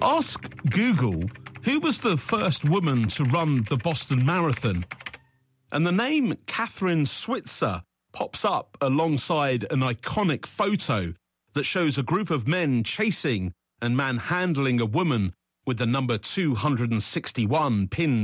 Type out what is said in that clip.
Ask Google who was the first woman to run the Boston Marathon, and the name Catherine Switzer pops up alongside an iconic photo that shows a group of men chasing and manhandling a woman with the number 261 pinned